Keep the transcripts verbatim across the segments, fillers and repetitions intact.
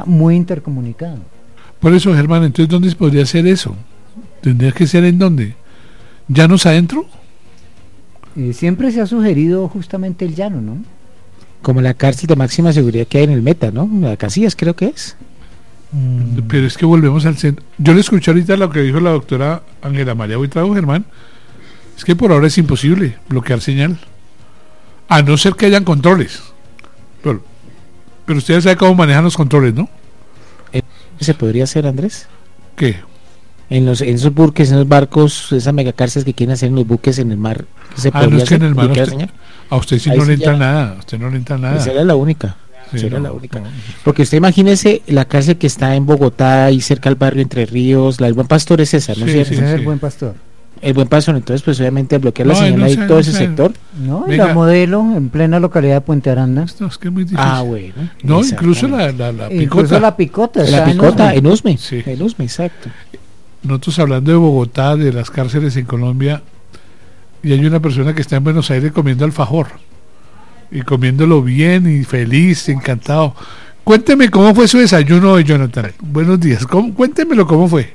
muy intercomunicado. Por eso, Germán, entonces, ¿dónde podría ser eso? ¿Tendría que ser en dónde? ¿Llanos adentro? Eh, siempre se ha sugerido justamente el llano, ¿no? Como la cárcel de máxima seguridad que hay en el Meta, ¿no? La Casillas creo que es. Mm. Pero es que volvemos al centro. Yo le escuché ahorita lo que dijo la doctora Ángela María Buitrago, Germán. Es que por ahora es imposible bloquear señal. A no ser que hayan controles. Pero, pero ustedes saben cómo manejan los controles, ¿no? ¿Se podría hacer, Andrés? ¿Qué? En los en esos buques, en los barcos, esas megacárceles que quieren hacer en los buques en el mar, ¿se ah, no es que en el mar usted, usted, a usted sí Ahí no sí le entra ya, nada, a usted no le entra nada. Esa era la única. Sí, Será no, la única. no. Porque usted imagínese la cárcel que está en Bogotá y cerca al barrio Entre Ríos, la del Buen Pastor es esa, ¿no? Sí, ¿Sí? sí, Ese es sí. el Buen Pastor. El Buen Pastor, entonces pues obviamente bloquear la No, señal no ahí sé, todo no ese sé. sector. No, y Venga. la Modelo en plena localidad de Puente Aranda. No, es que es muy difícil. Ah, bueno. No, exactamente. incluso la, la, la Incluso picota. la picota. La está en picota Usme. en Usme, Sí. en Usme, exacto. Nosotros hablando de Bogotá, de las cárceles en Colombia, y hay una persona que está en Buenos Aires comiendo alfajor. Y comiéndolo bien y feliz, encantado. Cuénteme cómo fue su desayuno hoy, Jonathan. Buenos días. ¿Cómo? Cuéntemelo cómo fue.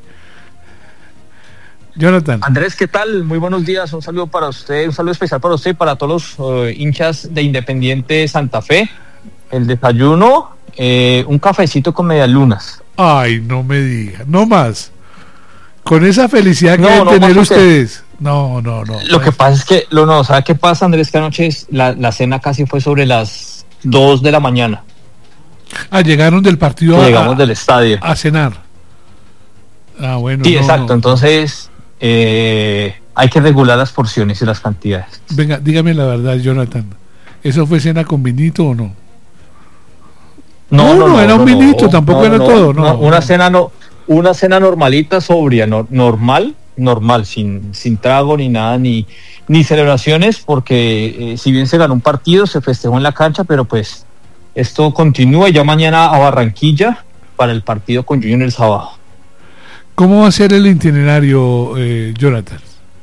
Jonathan. Andrés, ¿qué tal? Muy buenos días, un saludo para usted, un saludo especial para usted y para todos los uh, hinchas de Independiente Santa Fe. El desayuno, eh, un cafecito con medialunas. Ay, no me diga, no más. Con esa felicidad que No, deben no, tener ¿por qué? ustedes. No, no, no. Lo que pasa es que, lo no, ¿sabe qué pasa, Andrés? Que anoche es- la, la cena casi fue sobre las dos de la mañana. Ah, llegaron del partido a, Llegamos del estadio. a cenar. Ah, bueno. Sí, no, exacto, no. entonces eh, hay que regular las porciones y las cantidades. Venga, dígame la verdad, Jonathan. ¿Eso fue cena con vinito o no? No, no, era un vinito, tampoco era todo, no. Una cena no, una cena normalita, sobria, no, normal, normal, sin, sin trago ni nada, ni, ni celebraciones, porque eh, si bien se ganó un partido, se festejó en la cancha, pero pues esto continúa ya mañana a Barranquilla para el partido con Junior el sábado. ¿Cómo va a ser el itinerario, eh, Jonathan?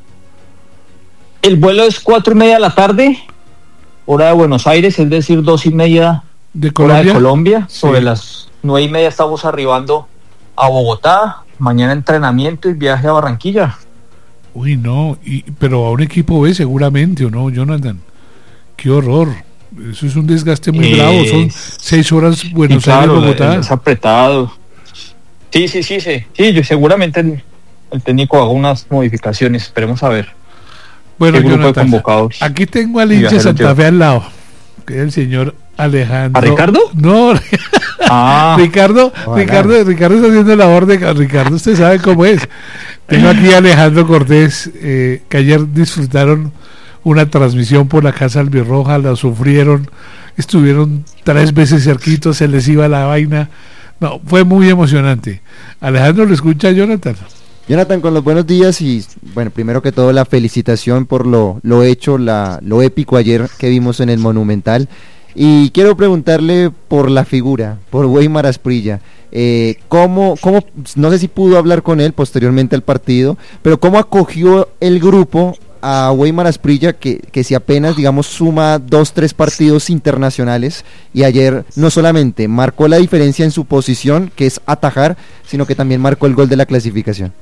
El vuelo es cuatro y media de la tarde, hora de Buenos Aires, es decir, dos y media ¿De hora Colombia? de Colombia. Sí. Sobre las nueve y media estamos arribando a Bogotá. Mañana entrenamiento y viaje a Barranquilla. Uy, no, y, pero a un equipo B seguramente, ¿o no, Jonathan? Qué horror. Eso es un desgaste muy Eh, bravo. Son seis horas Buenos Y claro, Aires, Bogotá. es apretado. Sí, sí, sí, sí. Sí, yo seguramente el, el técnico haga unas modificaciones. Esperemos a ver. Bueno, qué grupo de Jonathan, convocados. aquí tengo al Y hincha de viajeros Santa lleva. Fe al lado, que es el señor Alejandro. ¿A Ricardo? No, Ah, Ricardo, Ojalá. Ricardo, Ricardo está haciendo labor de Ricardo, usted sabe cómo es. Tengo aquí a Alejandro Cortés, eh, que ayer disfrutaron una transmisión por la Casa Albirroja, la sufrieron, estuvieron tres veces cerquitos, se les iba la vaina. No, fue muy emocionante. Alejandro, ¿lo escucha Jonathan? Jonathan, con los buenos días y, bueno, primero que todo la felicitación por lo, lo hecho, la, lo épico ayer que vimos en el Monumental. Y quiero preguntarle por la figura, por Weimar Asprilla. Eh, ¿cómo, cómo, no sé si pudo hablar con él posteriormente al partido, pero cómo acogió el grupo a Weimar Asprilla, que, que si apenas, digamos, suma dos, tres partidos internacionales, y ayer no solamente marcó la diferencia en su posición, que es atajar, sino que también marcó el gol de la clasificación.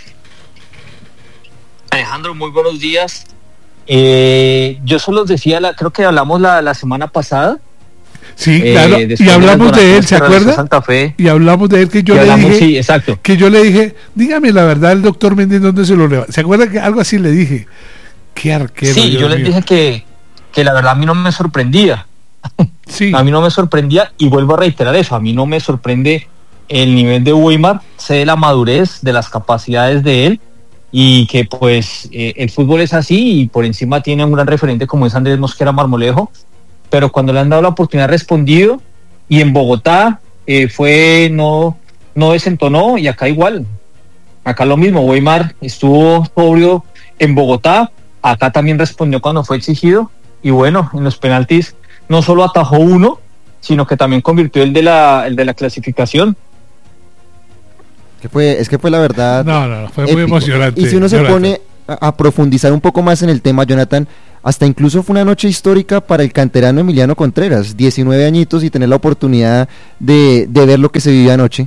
Alejandro, muy buenos días. Eh, yo solo decía, la, creo que hablamos la, la semana pasada. Sí, eh, claro, después y las hablamos de él, donaciones ¿se que realizó acuerda? Santa Fe. Y hablamos de él que yo Y le hablamos, dije, sí, exacto. que yo le dije, dígame la verdad, el doctor Méndez, ¿dónde se lo leva? ¿Se acuerda que algo así le dije? Qué arquero. Sí, Dios yo les mío. dije que, que la verdad a mí no me sorprendía. Sí, A mí no me sorprendía, y vuelvo a reiterar eso, a mí no me sorprende el nivel de Weimar, sé de la madurez, de las capacidades de él, y que pues eh, el fútbol es así, y por encima tiene un gran referente como es Andrés Mosquera Marmolejo, pero cuando le han dado la oportunidad ha respondido, y en Bogotá eh, fue, no, no desentonó, y acá igual, acá lo mismo, Weimar estuvo sobrio en Bogotá, acá también respondió cuando fue exigido, y bueno, en los penaltis no solo atajó uno, sino que también convirtió el de la, el de la clasificación. Que fue, es que fue la verdad. no, no, fue muy épico. emocionante. Y si uno se Jonathan. pone a, a profundizar un poco más en el tema, Jonathan, hasta incluso fue una noche histórica para el canterano Emiliano Contreras, diecinueve añitos y tener la oportunidad de, de ver lo que se vivió anoche.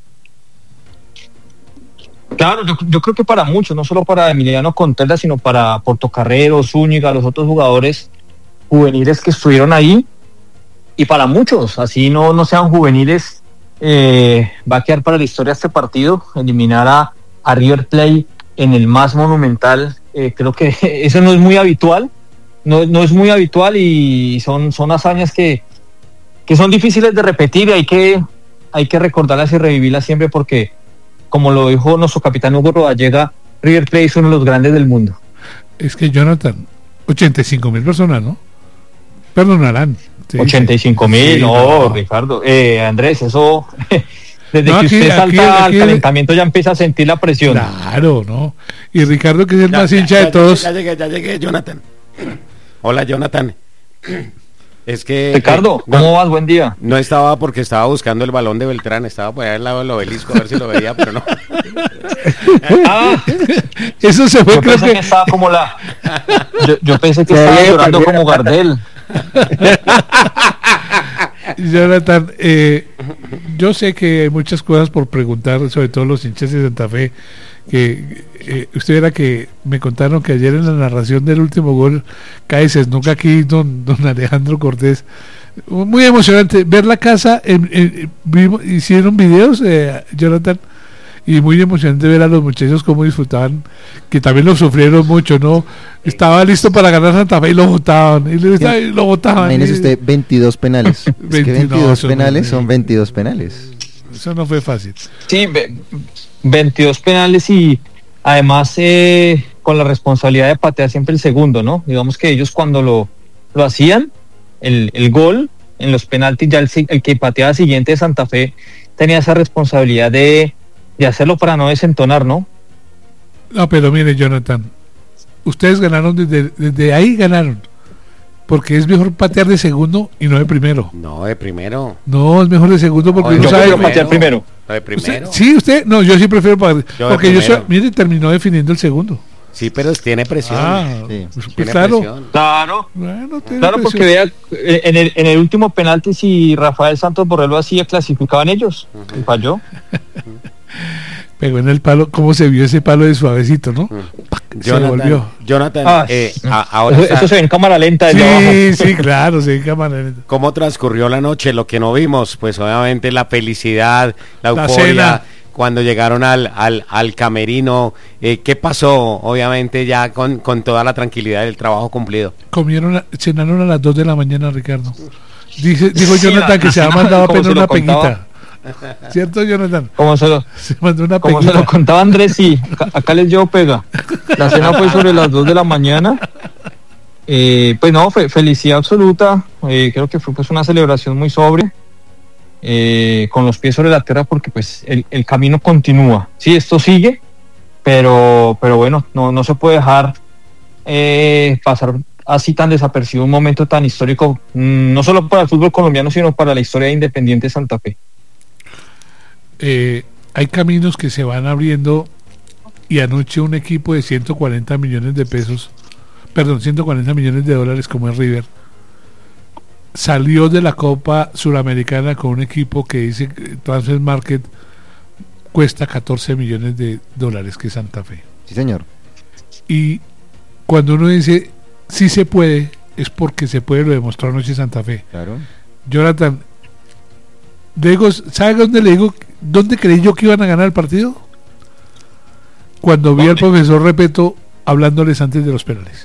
Claro, yo, yo creo que para muchos, no solo para Emiliano Contreras, sino para Portocarrero, Zúñiga, los otros jugadores juveniles que estuvieron ahí, y para muchos, así no, no sean juveniles, eh, va a quedar para la historia este partido, eliminar a, a River Plate en el más monumental. Eh, creo que eso no es muy habitual, no, no es muy habitual y son, son hazañas que, que son difíciles de repetir y hay que, hay que recordarlas y revivirlas siempre porque, como lo dijo nuestro capitán Hugo Rodallega, River Plate es uno de los grandes del mundo. Es que Jonathan, ochenta y cinco mil personas, ¿no? Perdonarán. Sí, ochenta y cinco mil, sí, no, no, Ricardo, eh, Andrés, eso... Desde no, que aquí, usted salta aquí, al aquí, calentamiento ya empieza a sentir la presión. Claro, ¿no? Y Ricardo, que es el Ya, más ya, hincha ya, de todos. Ya, ya llegué, ya llegué, Jonathan. Hola, Jonathan. Es que... Ricardo, eh, no, ¿cómo vas? Buen día. No estaba porque estaba buscando el balón de Beltrán, estaba por allá al lado del obelisco a ver si lo veía, pero no. Ah, Eso se fue, yo creo pensé que... que estaba como la... Yo, yo pensé que Se estaba había llorando perdido como la plata. Gardel. Jonathan, eh, yo sé que hay muchas cosas por preguntar, sobre todo los hinchas de Santa Fe, que eh, usted era que me contaron que ayer en la narración del último gol cae nunca aquí don, don Alejandro Cortés, muy emocionante ver la casa, en, en, vimos, hicieron videos, eh, Jonathan, y muy emocionante ver a los muchachos cómo disfrutaban, que también lo sufrieron mucho, ¿no? Estaba listo para ganar Santa Fe y lo votaban, y lo, y lo votaban. Imagínese y- usted, veintidós penales. Es que veinte, no, veintidós eso no penales fue- son veintidós penales. Eso no fue fácil. Sí, ve- veintidós penales y además eh, con la responsabilidad de patear siempre el segundo, ¿no? Digamos que ellos cuando lo, lo hacían, el, el gol en los penaltis, ya el, si- el que pateaba siguiente de Santa Fe tenía esa responsabilidad de, de hacerlo para no desentonar, ¿no? No, pero mire, Jonathan, ustedes ganaron desde, desde ahí ganaron, porque es mejor patear de segundo y no de primero. No, de primero. No, es mejor de segundo porque No, uno yo sabe. prefiero patear primero. Lo de Usted- primero. sí, usted, no, yo sí prefiero pa- Yo de porque yo primero. soy, mire, terminó definiendo el segundo. Sí, pero tiene presión. Ah, Sí. pues, pues Tiene claro. presión. Claro. Bueno, tiene Claro, porque presión. vea, eh, en el, en el último penalti, si Rafael Santos Borrell lo hacía, clasificaban ellos. Y falló. Pegó en el palo, cómo se vio ese palo de suavecito, ¿no? Se volvió. Jonathan, Jonathan Ah, eh, a- ahora Eso, está- eso se ve en cámara lenta desde abajo. Sí, sí, claro, sí, cámara lenta. ¿cómo transcurrió la noche? Lo que no vimos, pues obviamente la felicidad, la La euforia, cena. cuando llegaron al, al, al camerino, eh, ¿qué pasó? Obviamente ya con, con toda la tranquilidad del trabajo cumplido. Comieron, a- cenaron a las dos de la mañana, Ricardo. Dice, dijo Sí, Jonathan la- que se ha mandado como apenas se lo una contaba. peguita. ¿Cierto, Jonathan? Como se lo, Se mandó una como se peguita. lo contaba Andrés, sí. Acá, acá les llevo pega. La cena fue sobre las dos de la mañana. Eh, pues no, fe- felicidad absoluta. Eh, creo que fue pues una celebración muy sobria. Eh, con los pies sobre la tierra porque pues el, el camino continúa. Sí, esto sigue, pero, pero bueno, no, no se puede dejar eh, pasar así tan desapercibido un momento tan histórico, mm, no solo para el fútbol colombiano, sino para la historia de Independiente Santa Fe. Eh, hay caminos que se van abriendo y anoche un equipo de ciento cuarenta millones de pesos, perdón, ciento cuarenta millones de dólares como es River, salió de la Copa Suramericana con un equipo que dice que Transfer Market cuesta catorce millones de dólares, que es Santa Fe. Sí, señor. Y cuando uno dice sí se puede, es porque se puede, lo demostró anoche Santa Fe. Claro. Jonathan, digo, ¿sabe dónde le digo? ¿Dónde creí yo que iban a ganar el partido? Cuando vi al ¿Dónde? profesor Repeto hablándoles antes de los penales.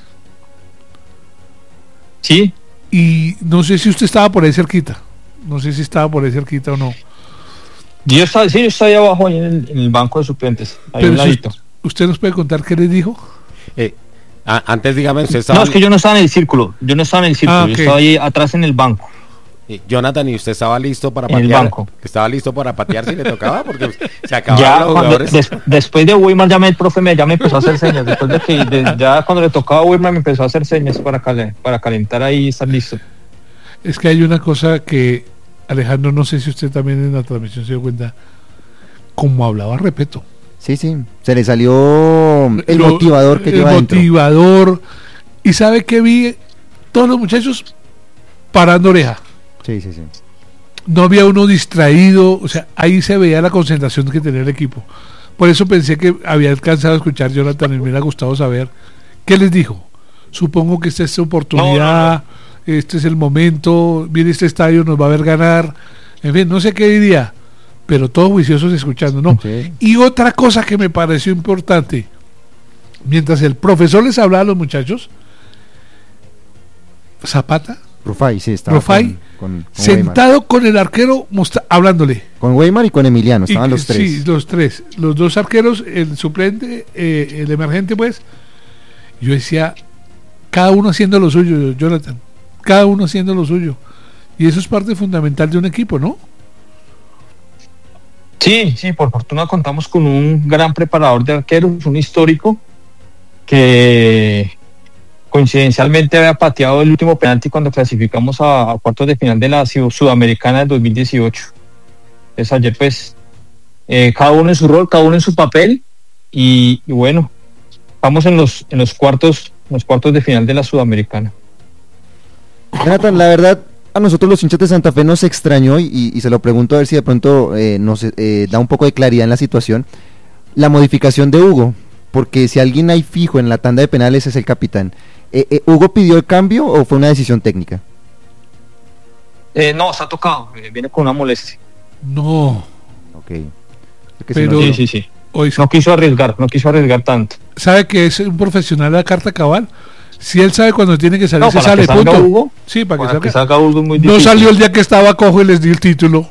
Sí, Y no sé si usted estaba por ahí cerquita. No sé si estaba por ahí cerquita o no. yo estaba, sí, yo estaba ahí abajo ahí en el, en el banco de suplentes, ahí Pero un si ladito. usted nos puede contar qué les dijo. Eh, a- antes dígame, usted estaba... No, es que yo no estaba en el círculo, yo no estaba en el círculo, Ah, ok. yo estaba ahí atrás en el banco. eh, Jonathan, ¿y usted estaba listo para En el patear? banco. ¿Estaba listo para patear si le tocaba? Porque se Ya acabaron los cuando- jugadores. des- después de Weimar ya me, el profe me, ya me empezó a hacer señas, después de que de- ya cuando le tocaba a Weimar me empezó a hacer señas para, cale- para calentar ahí y estar listo. Es que hay una cosa que, Alejandro, no sé si usted también en la transmisión se dio cuenta, como hablaba Repeto. Sí, sí. Se le salió el Lo- motivador que el lleva dentro. motivador, Y sabe que vi todos los muchachos parando oreja. Sí, sí, sí. No había uno distraído, o sea, ahí se veía la concentración que tenía el equipo. Por eso pensé que había alcanzado a escuchar Jonathan y me hubiera gustado saber qué les dijo. Supongo que esta es su oportunidad, no, no, no. Este es el momento, viene este estadio, nos va a ver ganar, en fin, no sé qué diría, pero todos juiciosos escuchando, ¿no? Okay. Y otra cosa que me pareció importante, mientras el profesor les hablaba a los muchachos, Zapata, Rufai, sí, estaba Rufai, con, con, con sentado Weimar. Con el arquero mostra- hablándole. Con Weimar y con Emiliano, estaban y, los tres. Sí, los tres. Los dos arqueros, el suplente, eh, el emergente, pues. Yo decía, cada uno haciendo lo suyo, Jonathan. Cada uno haciendo lo suyo. Y eso es parte fundamental de un equipo, ¿no? Sí, sí, por fortuna contamos con un gran preparador de arqueros, un histórico, que coincidencialmente había pateado el último penalti cuando clasificamos a, a cuartos de final de la Sudamericana del dos mil dieciocho. Entonces ayer pues eh, cada uno en su rol, cada uno en su papel y, y bueno, estamos en los en los cuartos en los cuartos de final de la Sudamericana. Jonathan, la verdad a nosotros los hinchas de Santa Fe nos extrañó y, y, y se lo pregunto a ver si de pronto eh, nos eh, da un poco de claridad en la situación, la modificación de Hugo, porque si alguien hay fijo en la tanda de penales es el capitán. Eh, eh, ¿Hugo pidió el cambio o fue una decisión técnica? Eh, no, está tocado, eh, viene con una molestia. No. Ok. Pero, sí, sí, sí. Hoy, no quiso arriesgar, no quiso arriesgar tanto. ¿Sabe que es un profesional de la carta cabal? Si él sabe cuando tiene que salir, no, se para sale, que salga punto. Hugo, sí, para, para que salga. que salga Hugo es muy no difícil. Salió el día que estaba cojo y les di el título.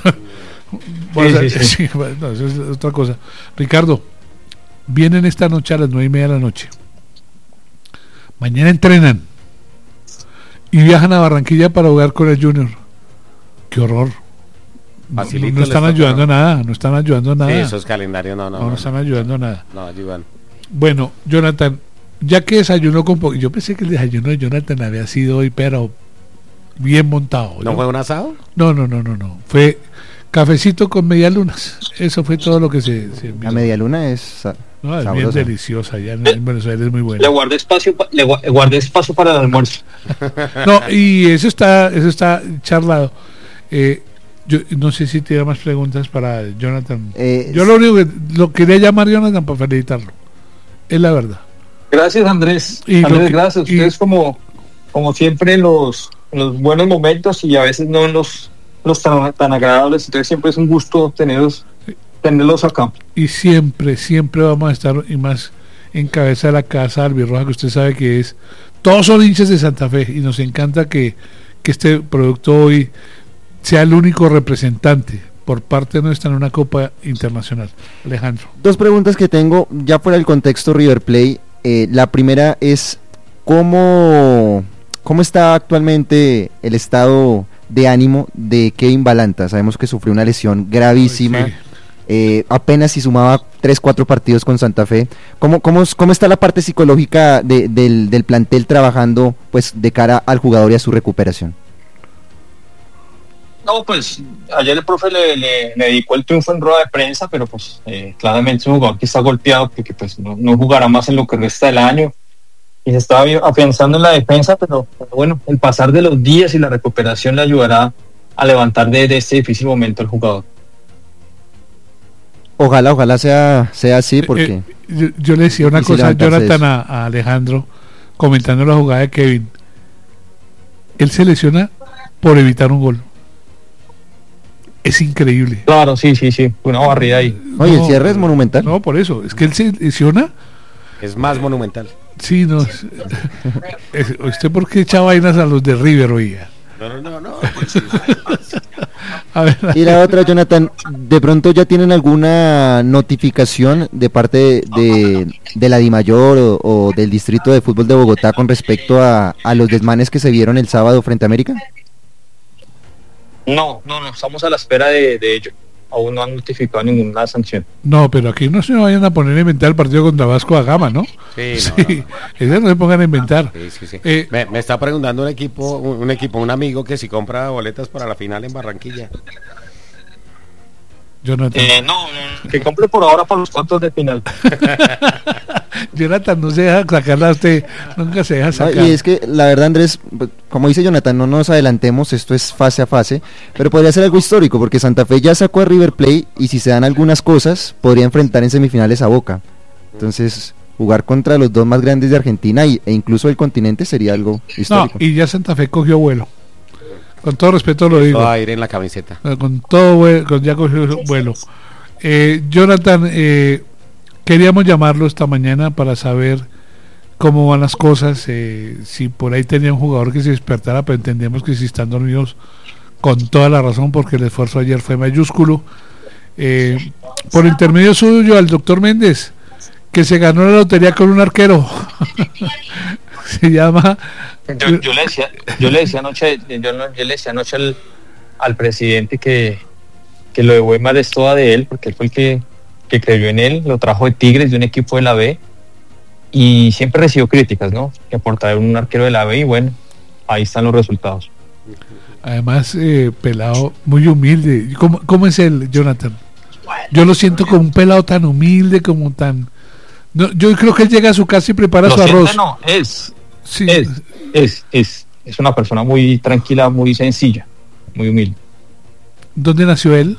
sí, sí, sí. Sí, bueno, no, eso es otra cosa. Ricardo, vienen esta noche a las nueve y media de la noche. Mañana entrenan y viajan a Barranquilla para jugar con el Junior. Qué horror. No, no están ayudando a nada, no están ayudando a nada. Sí, esos calendarios no, no. No, no, no están ayudando a nada. No, ayudan. Bueno, Jonathan, ya que desayunó con poco, yo pensé que el desayuno de Jonathan había sido hoy, pero bien montado. ¿No, ¿no? fue un asado? No, no, no, no, no. Fue cafecito con medialunas. Eso fue todo lo que se. se La medialuna es. No, es bien deliciosa, ya en, en Buenos Aires es muy buena. Le guardé espacio, le guardé espacio para el almuerzo. No, y eso está, eso está charlado. Eh, yo no sé si tiene más preguntas para Jonathan. Eh, yo lo único que lo quería llamar Jonathan para felicitarlo. Es la verdad. Gracias, Andrés. Y Andrés, que, gracias. Ustedes y, como, como siempre en los, en los buenos momentos y a veces no en los, los tan, tan agradables. Entonces siempre es un gusto tenerlos. tenerlos acá. Y siempre, siempre vamos a estar y más en cabeza de la casa albirroja, que usted sabe que es, todos son hinchas de Santa Fe y nos encanta que, que este producto hoy sea el único representante por parte nuestra en una Copa Internacional. Alejandro. Dos preguntas que tengo, ya fuera del contexto River Plate. Eh, la primera es, ¿cómo, ¿cómo está actualmente el estado de ánimo de Kevin Balanta? Sabemos que sufrió una lesión gravísima. Sí. Eh, apenas si sumaba tres, cuatro partidos con Santa Fe. ¿Cómo, cómo, cómo está la parte psicológica de, del, del plantel trabajando pues de cara al jugador y a su recuperación? No, pues ayer el profe le, le, le dedicó el triunfo en rueda de prensa, pero pues eh, claramente es un jugador que está golpeado porque pues no, no jugará más en lo que resta del año y se estaba afianzando en la defensa, pero, pero bueno, el pasar de los días y la recuperación le ayudará a levantar de, de este difícil momento al jugador. Ojalá, ojalá sea, sea así porque... Eh, eh, yo, yo le decía una cosa a Jonathan a, a Alejandro, comentando la jugada de Kevin. Él se lesiona por evitar un gol. Es increíble. Claro, sí, sí, sí, una barrida ahí. Oye, no, el cierre es monumental. No, por eso, es que él se lesiona. Es más monumental. Sí, no. Es, es, ¿usted por qué echa vainas a los de River, oiga? No, no, no, no. Pues sí. A ver, y la otra, Jonathan, ¿de pronto ya tienen alguna notificación de parte de, de, de la DIMAYOR o, o del Distrito de Fútbol de Bogotá con respecto a, a los desmanes que se vieron el sábado frente a América? No, no, no, estamos a la espera de, de ello. Aún no han notificado ninguna sanción. No, pero aquí no se vayan a poner a inventar el partido contra Vasco da Gama, ¿no? Sí, sí, no, no, no. Ellos no se pongan a inventar. Sí, sí, sí. Eh, me, me está preguntando un equipo, un, un equipo, un amigo que si compra boletas para la final en Barranquilla. Jonathan. Eh, no, no, que compre por ahora para los cuartos de final. Jonathan no se deja sacarla a usted, nunca se deja No, sacar. y es que la verdad, Andrés, como dice Jonathan, no nos adelantemos, esto es fase a fase, pero podría ser algo histórico, porque Santa Fe ya sacó a River Plate y si se dan algunas cosas, podría enfrentar en semifinales a Boca. Entonces, jugar contra los dos más grandes de Argentina y, e incluso del continente sería algo No, histórico. y ya Santa Fe cogió vuelo. Con todo respeto lo digo. Todo aire en la camiseta. Eh, Con todo vuelo, con, ya cogió vuelo. Eh, Jonathan, eh, queríamos llamarlo esta mañana para saber cómo van las cosas, eh, si por ahí tenía un jugador que se despertara, pero entendemos que si están dormidos con toda la razón, porque el esfuerzo ayer fue mayúsculo. Eh, por intermedio suyo al doctor Méndez, que se ganó la lotería con un arquero. Se llama... Yo, yo le decía, yo le decía anoche, yo, no- yo le decía anoche al, al presidente que, que lo de Weimar es toda de él, porque él fue el que, que creyó en él, lo trajo de Tigres, de un equipo de la B, y siempre recibió críticas, ¿no? Que por traer un arquero de la B, y bueno, ahí están los resultados. Además, eh, pelado muy humilde. ¿Cómo, ¿Cómo es él, Jonathan? Yo lo siento como un pelado tan humilde, como tan... No, yo creo que él llega a su casa y prepara Lo su siento, arroz. no, es, Sí. es, es, es, es una persona muy tranquila, muy sencilla, muy humilde. ¿Dónde nació él?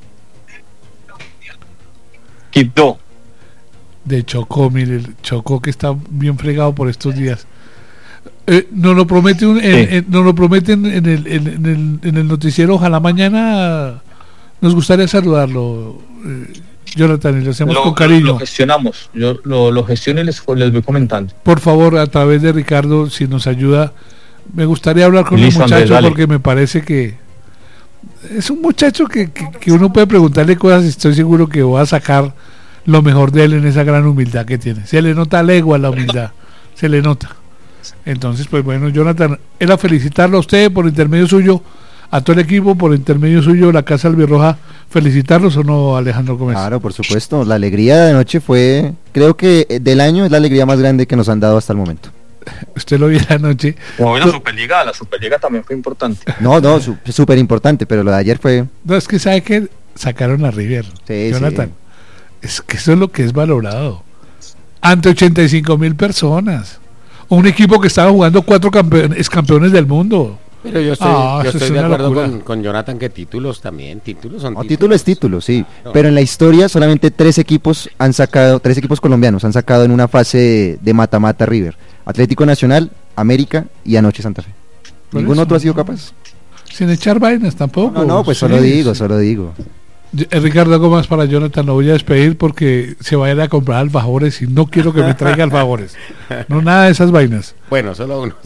Quibdó. De Chocó, mire, el Chocó que está bien fregado por estos días. Eh, nos lo promete un, en, Sí. en- nos lo prometen en el, en, en el, en el noticiero. Ojalá mañana nos gustaría saludarlo, eh, Jonathan, y lo hacemos Lo, con cariño. lo gestionamos, yo lo, lo gestiono y les, les voy comentando. Por favor, a través de Ricardo, si nos ayuda, me gustaría hablar con Listo, el muchacho, Andrés, dale. porque me parece que es un muchacho que, que, que uno puede preguntarle cosas y estoy seguro que va a sacar lo mejor de él en esa gran humildad que tiene. Se le nota legua la humildad, se le nota. Entonces, pues bueno, Jonathan, era felicitarlo a usted por intermedio suyo, a todo el equipo, por intermedio suyo, la Casa Albirroja, felicitarlos, ¿o no, Alejandro Gómez? Claro, por supuesto, la alegría de anoche fue, creo que eh, del año es la alegría más grande que nos han dado hasta el momento. Usted lo vio anoche. Como la Superliga, la Superliga también fue importante. No, no, su- súper importante, pero lo de ayer fue... No, es que sabe que sacaron a River, Sí, Jonathan. sí. Es que eso es lo que es valorado. Ante ochenta y cinco mil personas. Un equipo que estaba jugando cuatro campeones, campeones del mundo. Pero yo estoy, Ah, yo eso estoy es de una acuerdo locura. con, con Jonathan que títulos también, títulos son No, títulos. título es título, sí. Claro. Pero en la historia solamente tres equipos han sacado, tres equipos colombianos han sacado en una fase de- de mata-mata River. Atlético Nacional, América y anoche Santa Fe. Por Ninguno eso. otro ha sido capaz. Sin echar vainas tampoco. No, no, pues Sí, solo digo, sí. solo digo. Yo- eh, Ricardo, algo más para Jonathan. Lo voy a despedir porque se va a ir a comprar alfajores y no quiero que me traiga alfajores. No, nada de esas vainas. Bueno, solo uno.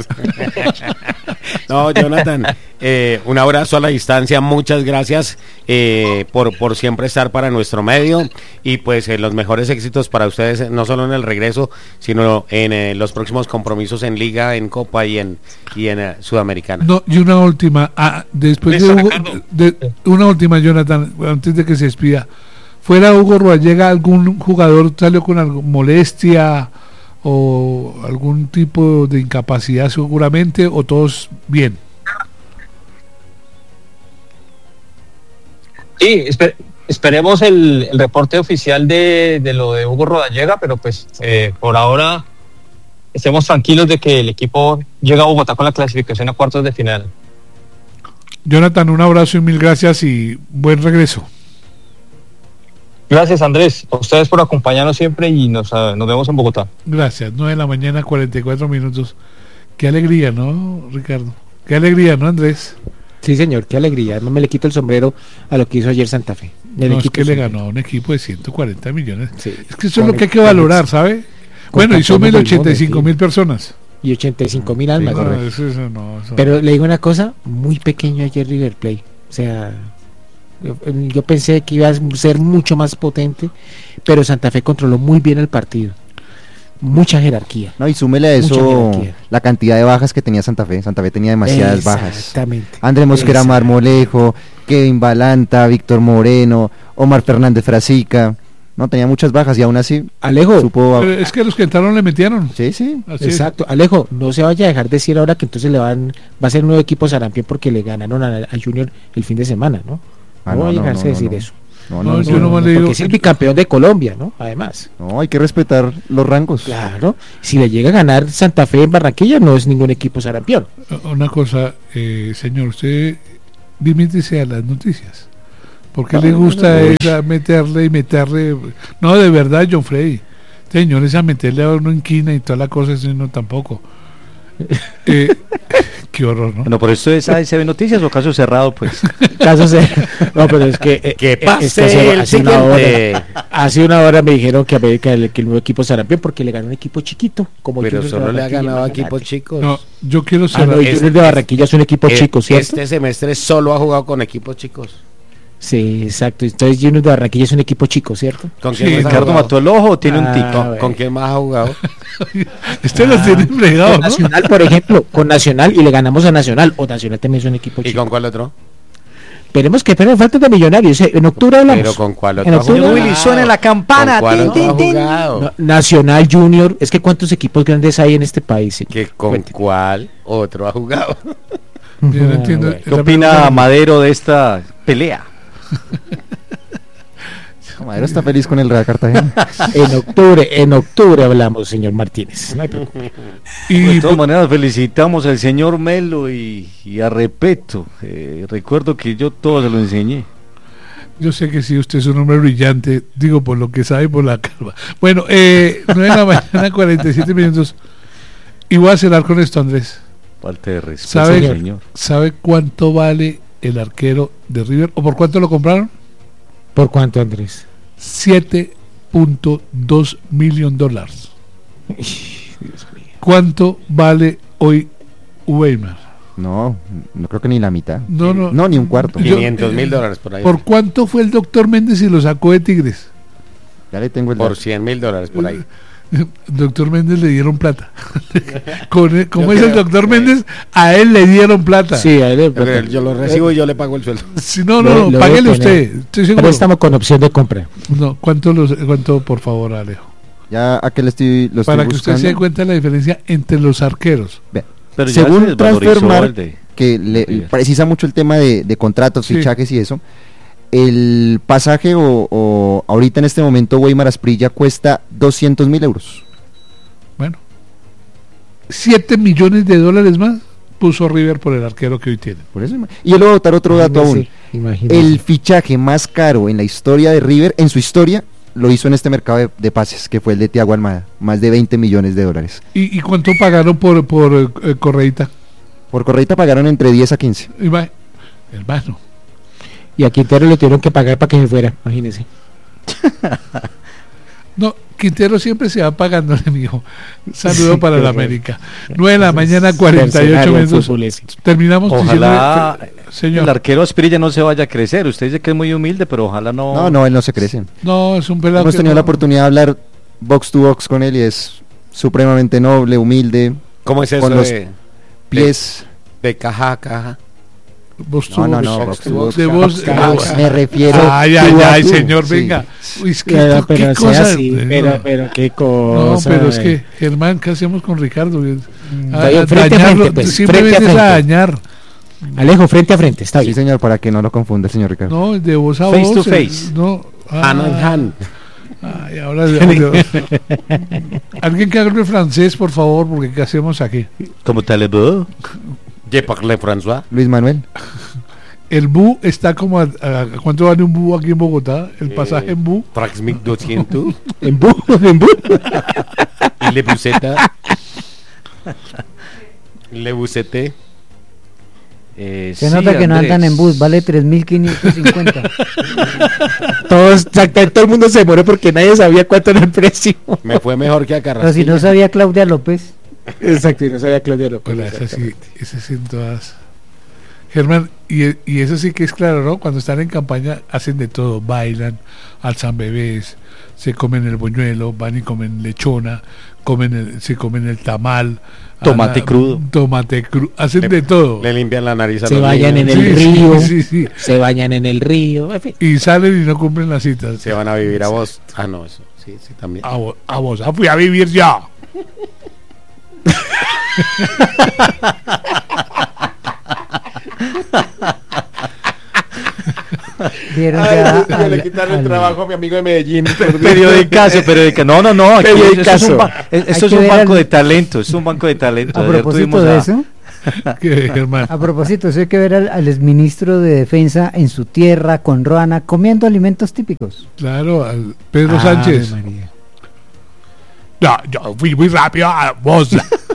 No, Jonathan, eh, un abrazo a la distancia, muchas gracias eh, por, por siempre estar para nuestro medio y pues eh, los mejores éxitos para ustedes, eh, no solo en el regreso, sino en eh, los próximos compromisos en Liga, en Copa y en, y en eh, Sudamericana. No, y una última. Ah, después de, Listo, Hugo, Ricardo. de- una última, Jonathan, antes de que se despida. ¿Fuera Hugo Ruallega algún jugador salió con algo, molestia o algún tipo de incapacidad seguramente, o todos bien? Sí, espe- esperemos el, el reporte oficial de, de lo de Hugo Rodallega, pero pues eh, por ahora estemos tranquilos de que el equipo llega a Bogotá con la clasificación a cuartos de final. Jonathan, un abrazo y mil gracias y buen regreso. Gracias, Andrés, a ustedes por acompañarnos siempre y nos, ah, nos vemos en Bogotá. Gracias. nueve de la mañana, cuarenta y cuatro minutos. Qué alegría, ¿no, Ricardo? Qué alegría, ¿no, Andrés? Sí, señor, qué alegría. No me le quito el sombrero a lo que hizo ayer Santa Fe. Me le No, es quito que el le sombrero. ganó a un equipo de ciento cuarenta millones. Sí. Es que eso es Con lo que hay que el- valorar, ¿sabe? con Bueno, y campeones súmele del ochenta y mundo, cinco sí. mil personas. Y ochenta y cinco mil almas. No, correcto. eso, eso no, eso- Pero le digo una cosa, muy pequeño ayer River Plate. O sea, yo, yo pensé que iba a ser mucho más potente, pero Santa Fe controló muy bien el partido. Mucha jerarquía. No, y súmele a Mucha eso jerarquía. la cantidad de bajas que tenía Santa Fe. Santa Fe tenía demasiadas bajas. Exactamente. André Mosquera Exacto. Marmolejo, Kevin Balanta, Víctor Moreno, Omar Fernández Frasica. No, tenía muchas bajas y aún así Alejo, supo... Pero es que los que entraron le metieron. Sí, sí. Así es. exacto. Alejo, no se vaya a dejar decir ahora que entonces le van, va a ser un nuevo equipo Sarampión porque le ganaron a, a Junior el fin de semana, ¿no? Ah, no, no, vaya a no, dejarse no, decir no. eso. No, No, no, yo no, no no, me no, le digo- Porque es el bicampeón de Colombia, ¿no? Además. no, hay que respetar los rangos. Claro. Si le llega a ganar Santa Fe en Barranquilla, no es ningún equipo sarampión. Una cosa, eh, señor, usted limítese a las noticias. Porque No, le no, gusta no, no. esa meterle y meterle. No, de verdad, John Freddy. Señores, a meterle a uno en quina y toda la cosa, eso no tampoco. Eh, qué horror, ¿no? Bueno, por esto es A S B Noticias o caso cerrado, pues. Caso se... No, pero es que... eh, Que eh, pase es que hace, el hace una siguiente. hora, hace una hora me dijeron que América el, que el nuevo equipo sarampión porque le ganó un equipo chiquito. Como Pero Junior de solo le ha Barranquilla, ganado a imagínate. equipos chicos. No, yo quiero Ah, cerrar. no, y Es- Junior de Barranquilla es un equipo Eh, chico, ¿cierto? Este semestre solo ha jugado con equipos chicos. Sí, exacto. Entonces Junior de Barranquilla es un equipo chico, ¿cierto? ¿Con Sí, quién más ha Ricardo jugado? mató el ojo o tiene un Ah, tic. bueno. ¿Con quién más ha jugado? Usted los tiene fregados, Con ¿no? Nacional, por ejemplo, con Nacional y le ganamos a Nacional. O Nacional también es un equipo ¿Y chico. con cuál otro? Esperemos que pero falta de Millonarios. eh, En octubre hablamos. Pero con cuál En otro ha octubre- Señor jugado? Willy, suene la campana. ¿Con cuál tin, otro ha tin, tin. jugado? No, Nacional Junior. Es que cuántos equipos grandes hay en este país. señor? ¿Que ¿Con Cuente. cuál otro ha jugado? Yo no entiendo. bueno. ¿Qué La opina pregunta- Madero de esta pelea? Madero está feliz con el Real Cartagena. En octubre, en octubre hablamos, señor Martínez. No hay problema. Y De todas maneras, felicitamos al señor Melo y, y a Repeto. Eh, recuerdo que yo todo se lo enseñé. yo sé que sí, usted es un hombre brillante, digo por lo que sabe y por la calva. Bueno, eh, nueve de la mañana, cuarenta y siete minutos. Y voy a cerrar con esto, Andrés. Falta de respeto, ¿Sabe? señor. ¿Sabe cuánto vale el arquero de River? ¿O por cuánto lo compraron? ¿Por cuánto, Andrés? siete punto dos millones de dólares. ¿Cuánto vale hoy Weimar? No, no creo que ni la mitad. No, no. No, ni un cuarto. Yo- quinientos mil dólares por ahí. ¿Por cuánto fue el doctor Méndez y lo sacó de Tigres? Ya le tengo el Por dato. cien mil dólares por ahí. Doctor Méndez le dieron plata. Con él- como Yo es el creo doctor que- Méndez, a él le dieron plata. Sí, a él Yo, yo lo recibo y yo le pago el sueldo. Si no, no, Lo- no, lo páguele debe usted. tener. Estoy seguro. Préstamo con opción de compra. No, ¿cuánto, los- cuánto por favor, Alejo? Ya a que le estoy, lo estoy Para que usted buscando. se dé cuenta de la diferencia entre los arqueros. Vea, Pero ya según se desvalorizó Transfermarkt, el de- que le River. precisa mucho el tema de, de contratos, Sí. fichajes y eso. El pasaje o, o ahorita en este momento Weimar Asprilla cuesta doscientos mil euros. Bueno, siete millones de dólares más puso River por el arquero que hoy tiene. Por eso, y yo le voy a botar otro dato aún. Imagínese. El fichaje más caro en la historia de River, en su historia, lo hizo en este mercado de, de pases, que fue el de Thiago Almada, más de veinte millones de dólares. ¿Y, y cuánto pagaron por, por eh, eh, Correita? Por Correita pagaron entre diez a quince. Ima- Hermano, Y a Quintero le tuvieron que pagar para que se fuera, imagínese. no, Quintero siempre se va pagando, amigo. Saludo para la América. nueve de la mañana, cuarenta y ocho Mercenario minutos. futbolístico. Terminamos Ojalá diciéndole- señor. el arquero Asprilla no se vaya a crecer. Usted dice que es muy humilde, pero ojalá no. No, no, él no se crece. No, es un pelado. Hemos que tenido no- la oportunidad de hablar box to box con él y es supremamente noble, humilde, ¿Cómo es eso Con los de, pies. de caja a caja? Vos No, no, tú- no, box box to to box. box. de vos, de Caja, vos. caja. Me refiero. Ay, tú ay, a ay, tú. señor, Sí. venga. Uy, es que Pero, esto, qué pero sea cosa. así, eh, pero, no. pero qué No, cosa. pero es eh. que, Germán, ¿qué hacemos con Ricardo? A- Está bien, a frente a dañarlo, frente, pues, simplemente frente a es a frente. dañar. Alejo, frente a frente, está Sí, bien. señor, para que no lo confunda el señor Ricardo. No, de voz a Face voz. to eh, face. No. Hand in Ah, hand. ay, ahora de- alguien que hable francés, por favor, porque ¿qué hacemos aquí? Como talebo. Je parle François. Luis Manuel. El bu está como a, a- ¿cuánto vale un bu aquí en Bogotá? El pasaje en bu. Frax mil doscientos. En bu, en bu. Y le buseta. Le busete. Eh, Se sí, nota que no Andrés. andan en bus, vale tres mil quinientos cincuenta. Todos, exacto, todo el mundo se muere porque nadie sabía cuánto era el precio. Me fue mejor que a Pero si Carrasquilla. no sabía Claudia López. Exacto, y no sabía Claudia López. Hola, esas sí, esas sí en todas. Germán, y, y eso sí que es claro, ¿no? Cuando están en campaña hacen de todo, bailan, alzan bebés, se comen el buñuelo, van y comen lechona, comen el, se comen el tamal, Tomate a la- crudo. tomate crudo, hacen Le- de todo. Le limpian la nariz a Se los vayan niños. en el Sí, sí, río. sí, sí. Se bañan en el río, en fin. Y salen y no cumplen las citas. Se van a vivir a vos. Ah, no, eso. Sí, sí, también. A vos, a vos, ah, fui a vivir ya. vieron Ay, ya ya al- le quitaron el al- trabajo a mi amigo de Medellín. Periodicazo, periodicazo. No, no, no. Aquí esto es Periodicazo. un, ba- es- esto Hay es que un ver banco al- de talento. Es un banco de talento. A Ayer propósito tuvimos de a- eso, Que, Germán. a propósito, eso hay que ver al, al exministro de Defensa en su tierra, con Ruana, comiendo alimentos típicos. Claro, al Pedro Ave Sánchez. María. No, yo fui muy rápido a vos.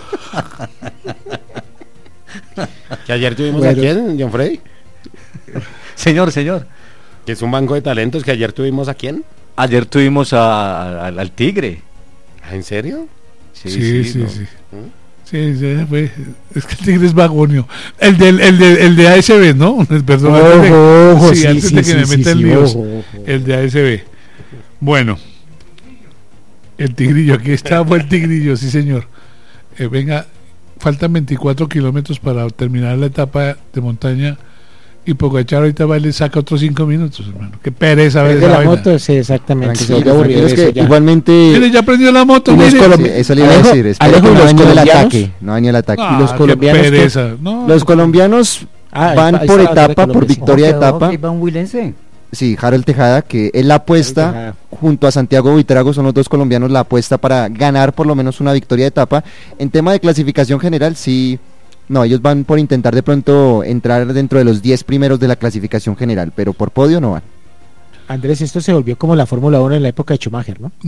Que ayer tuvimos Bueno. a quién, John Frey. Señor, señor. Que es un banco de talentos que ayer tuvimos a quién. Ayer tuvimos a- a- al, al Tigre. Ah, ¿en serio? Sí, sí, sí. no. Sí, sí, sí, fue- es que el Tigre es vagonio. El, del, el, de, el de A S B, ¿no? Perdón, antes de- Ojo, ojo, sí, sí, antes sí, de que sí, me sí, meta en sí, líos. ojo, ojo. El de A S B. Bueno, el Tigrillo, aquí está, fue el Tigrillo, sí, señor. Eh, venga, faltan veinticuatro kilómetros para terminar la etapa de montaña. Y Pogacar ahorita va y le saca otros cinco minutos, hermano. Qué pereza ver El esa de la vaina. moto, sí, exactamente. se Tranquilo, volvió aburrido tranquilo, es eso que ya. igualmente Mire, ya prendió la moto, Y los mire. colom- sí, eso le iba a Alejo- decir, espera Alejo, que ¿y no los ha venido el colombianos? ataque, no ha venido el ataque. Ah, los qué colombianos que- pereza. No, Los colombianos Ah, van ahí por está la etapa, por Colombia, sí. victoria de Ojo, quedó etapa. que iba un huilense. Sí, Harold Tejada, que es la apuesta Tejada. junto a Santiago Buitrago, son los dos colombianos, la apuesta para ganar por lo menos una victoria de etapa. En tema de clasificación general, sí, no, ellos van por intentar de pronto entrar dentro de los diez primeros de la clasificación general, pero por podio no van. Andrés, esto se volvió como la Fórmula uno en la época de Schumacher, ¿no?